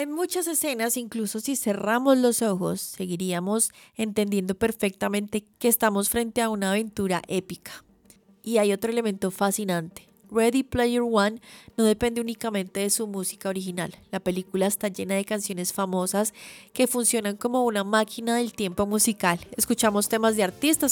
En muchas escenas, incluso si cerramos los ojos, seguiríamos entendiendo perfectamente que estamos frente a una aventura épica. Y hay otro elemento fascinante. Ready Player One no depende únicamente de su música original. La película está llena de canciones famosas que funcionan como una máquina del tiempo musical. Escuchamos temas de artistas